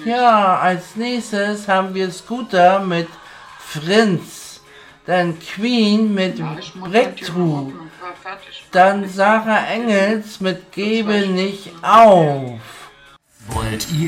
Ja, als nächstes haben wir Scooter mit Frinz. Dann Queen mit Breakthrough. Dann Sarah Engels mit Gebe nicht auf. Wollt ihr